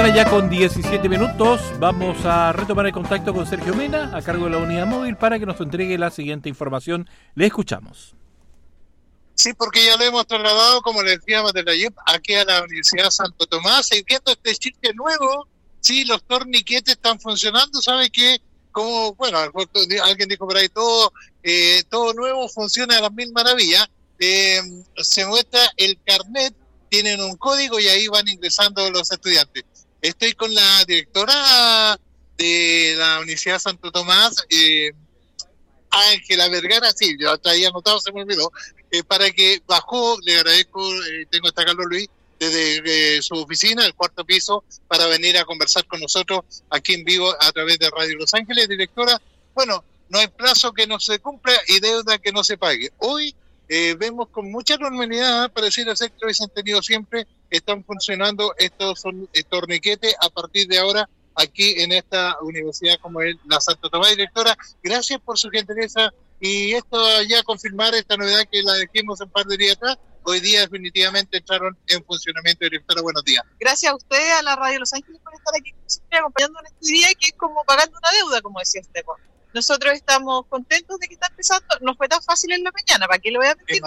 mañana ya con 17 minutos. Vamos a retomar el contacto con Sergio Mena, a cargo de la unidad móvil, para que nos entregue la siguiente información. Le escuchamos. Sí, porque ya lo hemos trasladado, como le decíamos de la YEP, aquí a la Universidad Santo Tomás, y viendo este chiste nuevo, sí, los torniquetes están funcionando, ¿sabe qué? Como, bueno, alguien dijo por ahí, todo nuevo funciona a las mil maravillas. Se muestra el carnet, tienen un código y ahí van ingresando los estudiantes. Estoy con la directora de la Universidad Santo Tomás, Ángela Vergara, sí, yo traía anotado, se me olvidó, para que bajó, le agradezco, tengo hasta Carlos Luis, desde su oficina, el cuarto piso, para venir a conversar con nosotros aquí en vivo a través de Radio Los Ángeles. Directora, bueno, no hay plazo que no se cumpla y deuda que no se pague. Hoy vemos con mucha normalidad, pareciera ser que lo hubiesen tenido siempre, están funcionando estos torniquetes a partir de ahora aquí en esta universidad como es la Santo Tomás. Directora, gracias por su gentileza y esto ya confirmar esta novedad que la dijimos un par de días atrás. Hoy día definitivamente entraron en funcionamiento. Directora, buenos días. Gracias a usted, a la Radio Los Ángeles, por estar aquí acompañando en este día que es como pagando una deuda, como decía usted. Nosotros estamos contentos de que está empezando. No fue tan fácil en la mañana, ¿para qué lo voy a mentir?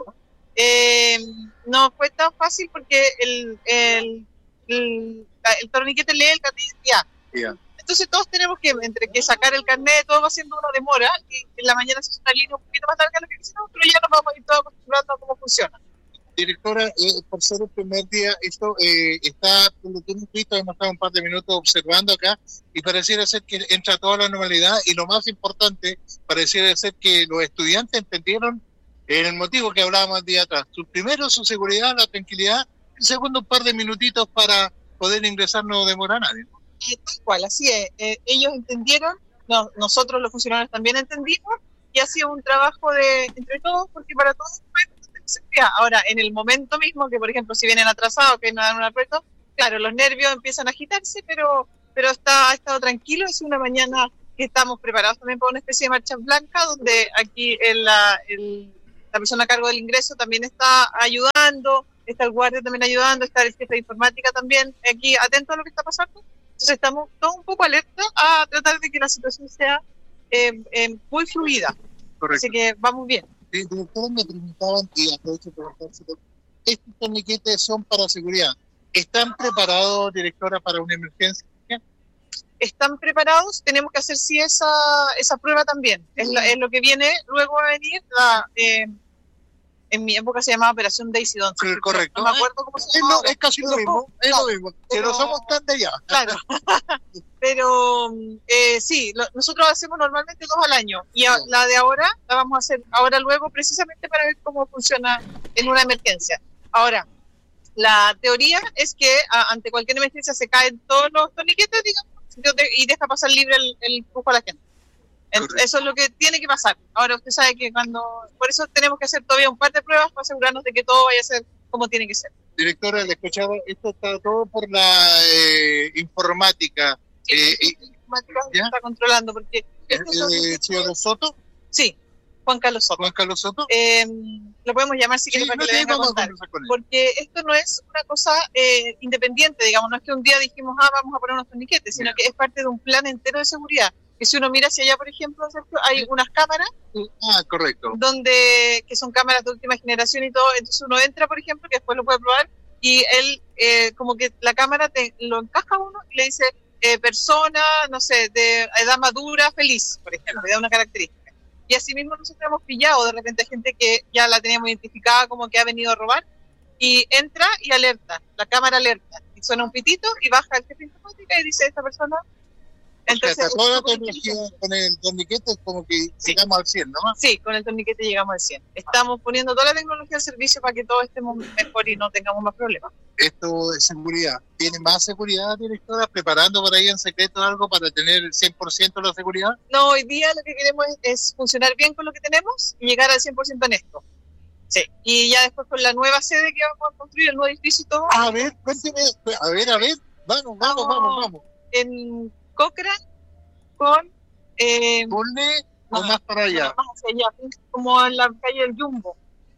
No fue tan fácil porque el torniquete lee el carnet ya. Entonces todos tenemos que, entre que sacar el carnet, todo va siendo una demora, y en la mañana se hace una línea un poquito más larga de lo que quisiéramos, pero ya nos vamos a ir todos acostumbrando a cómo funciona. Directora, por ser el primer día, esto está, por lo que hemos visto, hemos estado un par de minutos observando acá, y pareciera ser que entra toda la normalidad, y lo más importante, pareciera ser que los estudiantes entendieron el motivo que hablábamos el día atrás. Primero, su seguridad, la tranquilidad, y segundo, un par de minutitos para poder ingresar, no demora a nadie. Tal cual, así es. Ellos entendieron, nosotros los funcionarios también entendimos, y ha sido un trabajo entre todos, porque para todos fue seguridad. Ahora, en el momento mismo, que por ejemplo, si vienen atrasados, que no dan un aprieto, claro, los nervios empiezan a agitarse, pero ha estado tranquilo. Es una mañana que estamos preparados también para una especie de marcha blanca, donde aquí la persona a cargo del ingreso también está ayudando, está el guardia también ayudando, está el jefe de informática también aquí atento a lo que está pasando. Entonces estamos todos un poco alerta a tratar de que la situación sea muy fluida. Correcto. Así que vamos bien. Sí, directores me preguntaban, y aprovecho para preguntárselo, estos torniquetes son para seguridad. ¿Están preparados, directora, para una emergencia? Están preparados, tenemos que hacer sí esa prueba también. Es lo que viene, luego a venir en mi época se llamaba Operación Daisy Don. Sí, correcto. No me acuerdo cómo se llamaba. Es casi lo mismo, es lo mismo. Pero somos tan de allá. Claro. Pero sí, nosotros hacemos normalmente 2 al año. Y la de ahora la vamos a hacer ahora luego, precisamente para ver cómo funciona en una emergencia. Ahora, la teoría es que ante cualquier emergencia se caen todos los torniquetes, digamos, y deja pasar libre el flujo a la gente. Eso es lo que tiene que pasar. Ahora usted sabe que por eso tenemos que hacer todavía un par de pruebas para asegurarnos de que todo vaya a ser como tiene que ser. Directora, le escuchaba, esto está todo por la informática. Informática está controlando, porque... ¿Señor Soto? Sí, Juan Carlos Soto. Juan Carlos Soto. Lo podemos llamar si quiere para que le venga a contar. Porque esto no es una cosa independiente, digamos, no es que un día dijimos, vamos a poner unos torniquetes, sino que es parte de un plan entero de seguridad. Que si uno mira hacia allá, por ejemplo, Sergio, hay unas cámaras. Correcto. Que son cámaras de última generación y todo. Entonces uno entra, por ejemplo, que después lo puede probar, y él, como que la cámara lo encaja a uno y le dice, persona, no sé, de edad madura, feliz, por ejemplo, le da una característica. Y así mismo nosotros hemos pillado de repente gente que ya la teníamos identificada como que ha venido a robar, y entra y alerta, la cámara alerta, y suena un pitito y baja el jefe de informática y dice, esta persona... Entonces, toda la tecnología con el torniquete es como que llegamos al 100, ¿no? Sí, con el torniquete llegamos al 100. Estamos poniendo toda la tecnología al servicio para que todos estemos mejor y no tengamos más problemas. Esto es seguridad. ¿Tiene más seguridad, directora? ¿Preparando por ahí en secreto algo para tener el 100% de la seguridad? No, hoy día lo que queremos es funcionar bien con lo que tenemos y llegar al 100% en esto. Sí, y ya después con la nueva sede que vamos a construir, el nuevo edificio y todo. A ver, cuénteme. A ver. Vamos. En Cochrane con... ¿Ponle o más para allá? Más hacia allá, como en la calle del Jumbo.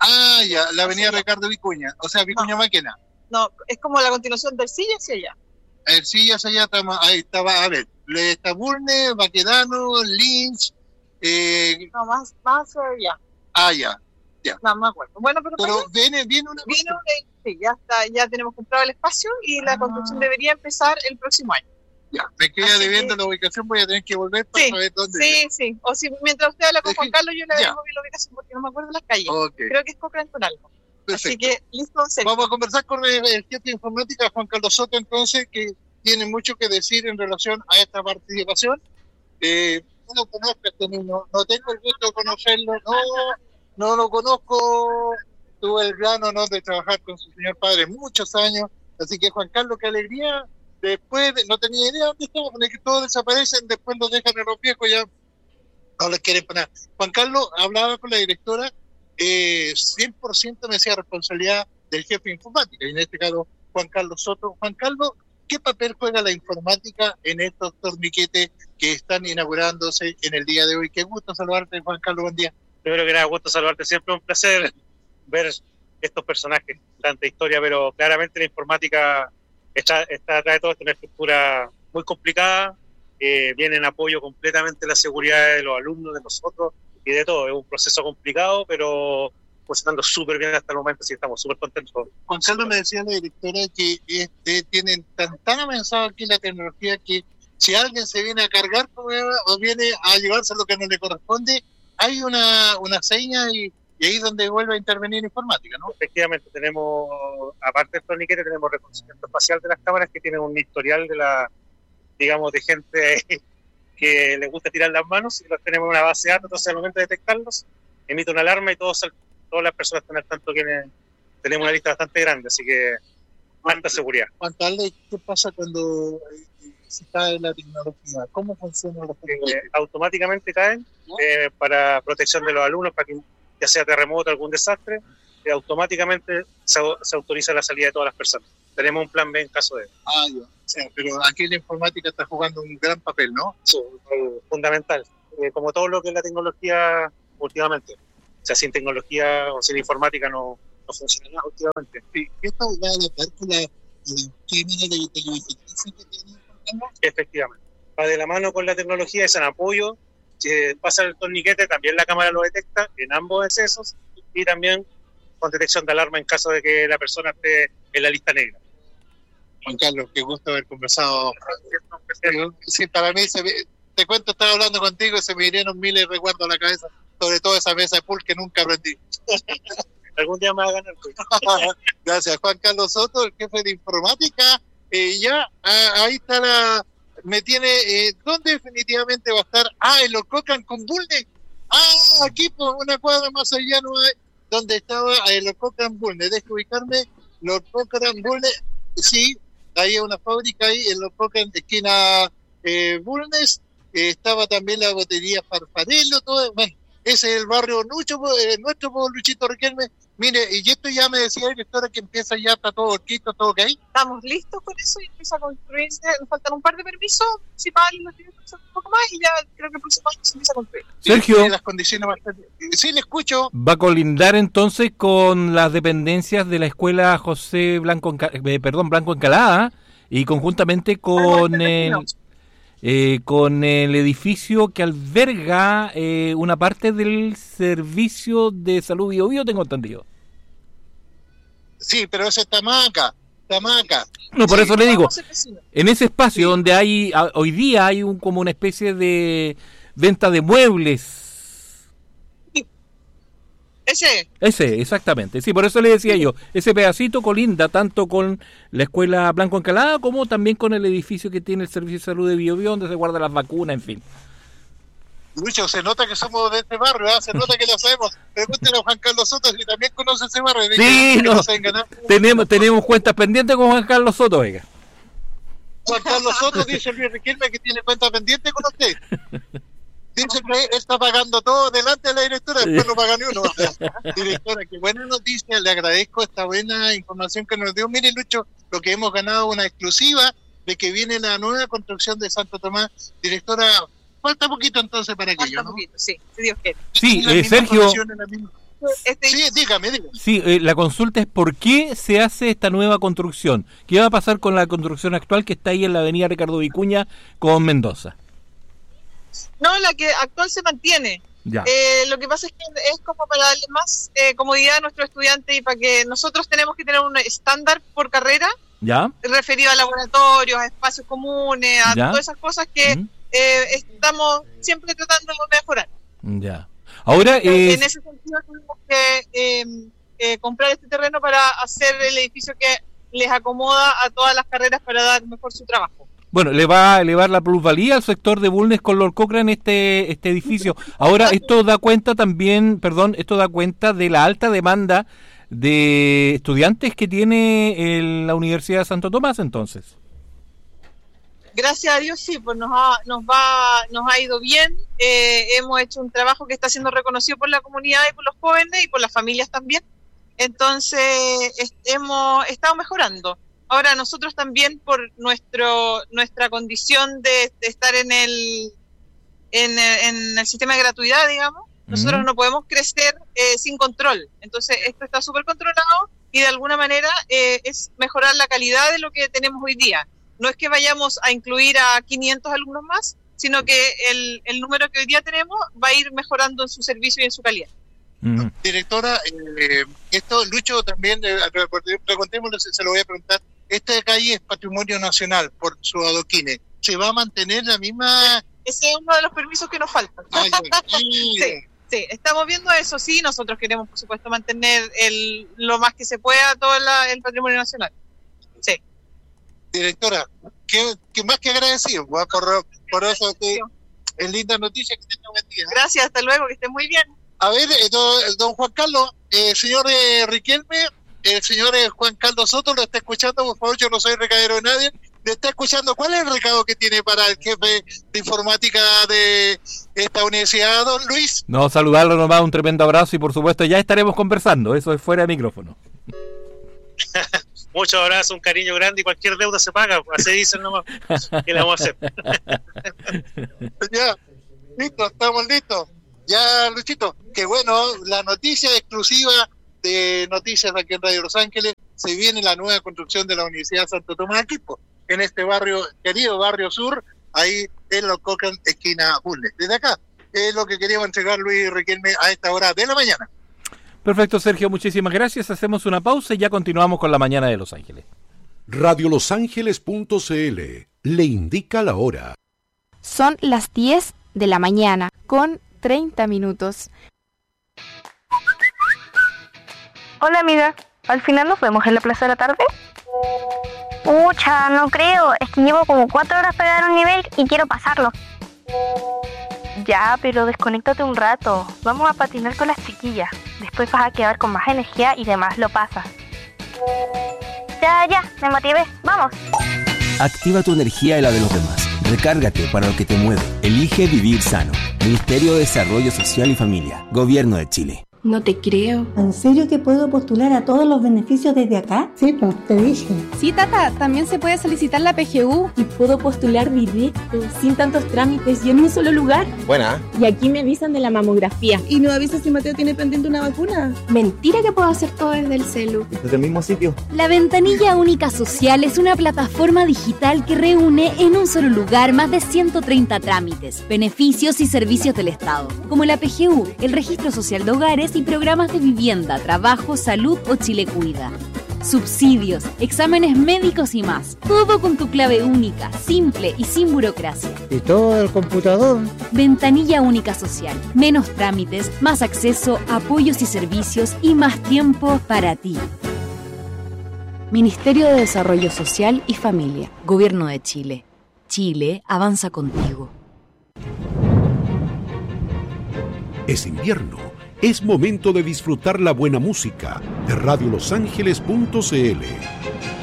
Ya, la avenida Ricardo Vicuña, o sea, Vicuña Maquena. No, es como la continuación del Silla hacia allá. A ver, sí, ya se ya estamos, ahí estaba, a ver, está Bulnes, Baquedano, Lynch, No, más ya. Ya. No me acuerdo. Bueno, pero viene una viene sí, ya está, ya tenemos comprado el espacio y la construcción debería empezar el próximo año. Ya, me queda Así debiendo que... la ubicación, voy a tener que volver para saber dónde. Sí. O si mientras usted habla con Juan Carlos, yo le digo la ubicación porque no me acuerdo las calles. Okay. Creo que es Cochrane con algo. Perfecto. Así que, listo, Sergio. Vamos a conversar con el jefe de informática, Juan Carlos Soto, entonces, que tiene mucho que decir en relación a esta participación. No lo conozco a este niño, no tengo el gusto de conocerlo, no lo conozco. Tuve el gran honor de trabajar con su señor padre muchos años, así que Juan Carlos, qué alegría. Después no tenía idea dónde estaban, porque todos desaparecen, después los dejan en los viejos, ya no les quieren para nada. Juan Carlos hablaba con la directora, 100% me decía responsabilidad del jefe de informática, y en este caso Juan Carlos Soto. Juan Carlos, ¿qué papel juega la informática en estos torniquetes que están inaugurándose en el día de hoy? Qué gusto saludarte, Juan Carlos, buen día. Primero que nada, gusto saludarte, siempre un placer ver estos personajes, tanta historia, pero claramente la informática está atrás de todo, es una estructura muy complicada, viene en apoyo completamente de la seguridad de los alumnos, de nosotros y de todo. Es un proceso complicado, pero funcionando súper bien hasta el momento, sí, estamos súper contentos. Juan Carlos, me decía la directora que tienen tan avanzado aquí la tecnología que si alguien se viene a cargar o viene a llevarse lo que no le corresponde, hay una seña y ahí es donde vuelve a intervenir informática, ¿no? Efectivamente, tenemos, aparte del torniquete, tenemos reconocimiento facial de las cámaras que tienen un historial de gente que les gusta tirar las manos, y los tenemos en una base de datos, entonces al momento de detectarlos, emite una alarma y todas las personas están al tanto que tenemos una lista bastante grande, así que alta seguridad. Juan Carlos, ¿qué pasa cuando se cae la tecnología? ¿Cómo funcionan los torniquetes? Automáticamente caen para protección de los alumnos, para que ya sea terremoto o algún desastre, automáticamente se autoriza la salida de todas las personas. Tenemos un plan B en caso de... Ya. O sea, pero aquí la informática está jugando un gran papel, ¿no? Sí, fundamental. Como todo lo que es la tecnología últimamente. O sea, sin tecnología o sin informática no funciona nada últimamente. Sí. ¿Esto va a adaptar con la cámara de vigilancia que tiene, Juan Carlos? Efectivamente. Va de la mano con la tecnología, es en apoyo. Si pasa el torniquete, también la cámara lo detecta en ambos excesos, y también con detección de alarma en caso de que la persona esté en la lista negra. Juan Carlos, qué gusto haber conversado. Sí, para mí, te cuento, estaba hablando contigo y se me vinieron miles de recuerdos a la cabeza, sobre todo esa mesa de pool que nunca aprendí. Algún día me va a ganar. Gracias, Juan Carlos Soto, el jefe de informática. Ahí está me tiene, ¿dónde definitivamente va a estar? En los Cochrane con Bulnes. Aquí por una cuadra más allá, no hay, donde estaba los Cochrane Bulnes. Deje ubicarme, los Cochrane Bulnes, sí, hay una fábrica ahí en los Cochrane, esquina Bulnes. Estaba también la botería Farfarello, todo, bueno, ese es el barrio nuestro Luchito Riquelme. Mire, y esto ya me decía la directora que empieza ya, está todo orquito, todo ok. Estamos listos con eso y empieza a construirse. Nos faltan un par de permisos municipales, nos tienen que hacer un poco más y ya creo que el próximo año se empieza a construir. Sergio, Las condiciones bastante... Sí, le escucho. va a colindar entonces con las dependencias de la escuela José Blanco Encalada, y conjuntamente con el edificio que alberga una parte del servicio de salud Bio Bio, tengo entendido. Sí, pero ese está más acá. No, por eso le digo, Sí. en ese espacio donde hay, hoy día hay como una especie de venta de muebles. Ese, exactamente. Sí, por eso le decía yo, ese pedacito colinda tanto con la escuela Blanco Encalada como también con el edificio que tiene el servicio de salud de Bio Bio, donde se guardan las vacunas, en fin. Lucho, se nota que somos de este barrio, se nota que lo sabemos. Pregúntale a Juan Carlos Soto si también conoce ese barrio. Sí, tenemos cuentas pendientes con Juan Carlos Soto, oiga. Juan Carlos Soto dice Luis Riquelme que tiene cuentas pendientes con usted. Dice que él está pagando todo delante de la directora, después no paga ni uno. Directora, qué buena noticia, le agradezco esta buena información que nos dio. Mire, Lucho, lo que hemos ganado una exclusiva de que viene la nueva construcción de Santo Tomás. Directora, falta poquito entonces para aquello, ¿no? Poquito, sí, si Dios quiere. Sí, Sergio, Sí, dígame. Sí, la consulta es ¿por qué se hace esta nueva construcción? ¿Qué va a pasar con la construcción actual que está ahí en la avenida Ricardo Vicuña con Mendoza? No, la que actual se mantiene. Ya. Lo que pasa es que es como para darle más comodidad a nuestros estudiantes y para que nosotros tenemos que tener un estándar por carrera, ¿Ya? referido a laboratorios, a espacios comunes, a todas esas cosas que estamos siempre tratando de mejorar. Ya. Ahora en ese sentido tuvimos que comprar este terreno para hacer el edificio que les acomoda a todas las carreras para dar mejor su trabajo. Bueno, le va a elevar la plusvalía al sector de Bulnes con Lord Cochrane este edificio. Ahora, esto da cuenta de la alta demanda de estudiantes que tiene la Universidad de Santo Tomás, entonces. Gracias a Dios, sí, pues nos ha ido bien. Hemos hecho un trabajo que está siendo reconocido por la comunidad y por los jóvenes y por las familias también. Entonces, hemos estado mejorando. Ahora nosotros también por nuestra condición de estar en el sistema de gratuidad, digamos, nosotros no podemos crecer sin control. Entonces esto está súper controlado y de alguna manera es mejorar la calidad de lo que tenemos hoy día. No es que vayamos a incluir a 500 alumnos más, sino que el número que hoy día tenemos va a ir mejorando en su servicio y en su calidad. Directora, esto, Lucho, también, preguntémosle, se lo voy a preguntar. Esta calle es patrimonio nacional por sus adoquines. ¿Se va a mantener la misma? Ese es uno de los permisos que nos faltan. Sí, estamos viendo eso. Sí, nosotros queremos, por supuesto, mantener lo más que se pueda todo el patrimonio nacional. Sí. Directora, ¿qué más que agradecido por eso? Es linda noticia, que tenga buen día. Gracias, hasta luego, que esté muy bien. A ver, don Juan Carlos, señor Riquelme, el señor Juan Carlos Soto lo está escuchando, por favor, yo no soy recadero de nadie, le está escuchando. ¿Cuál es el recado que tiene para el jefe de informática de esta universidad, don Luis? No, saludarlo nomás, un tremendo abrazo y por supuesto ya estaremos conversando, eso es fuera de micrófono. Muchos abrazos, un cariño grande y cualquier deuda se paga, así dicen nomás. ¿Qué le vamos a hacer? Ya, listo, estamos listos. Ya, Luchito, que bueno, la noticia exclusiva de Noticias aquí en Radio Los Ángeles, se viene la nueva construcción de la Universidad Santo Tomás Aquispo, en este barrio, querido barrio sur, ahí en Lord Cochrane, esquina Bulnes. Desde acá, es lo que queríamos entregar Luis Riquelme a esta hora de la mañana. Perfecto, Sergio, muchísimas gracias. Hacemos una pausa y ya continuamos con la mañana de Los Ángeles. Radiolosangeles.cl le indica la hora. Son las 10 de la mañana con 30 minutos. Hola amiga, ¿al final nos vemos en la plaza de la tarde? Pucha, no creo, es que llevo como 4 horas pegado en un nivel y quiero pasarlo. Ya, pero desconéctate un rato, vamos a patinar con las chiquillas, después vas a quedar con más energía y demás lo pasas. Ya, me motivé, vamos. Activa tu energía y la de los demás. Recárgate para lo que te mueve. Elige vivir sano. Ministerio de Desarrollo Social y Familia. Gobierno de Chile. No te creo. ¿En serio que puedo postular a todos los beneficios desde acá? Sí, pues te dije. Sí, Tata, también se puede solicitar la PGU. Y puedo postular directo, sin tantos trámites y en un solo lugar. Buena. Y aquí me avisan de la mamografía. ¿Y no avisas si Mateo tiene pendiente una vacuna? Mentira que puedo hacer todo desde el celu. Desde el mismo sitio. La Ventanilla Única Social es una plataforma digital que reúne en un solo lugar más de 130 trámites, beneficios y servicios del Estado, como la PGU, el Registro Social de Hogares y programas de vivienda, trabajo, salud o Chile Cuida. Subsidios, exámenes médicos y más. Todo con tu clave única, simple y sin burocracia. ¿Y todo el computador? Ventanilla Única Social. Menos trámites, más acceso, apoyos y servicios y más tiempo para ti. Ministerio de Desarrollo Social y Familia. Gobierno de Chile. Chile avanza contigo. Es invierno. Es momento de disfrutar la buena música de radiolosangeles.cl.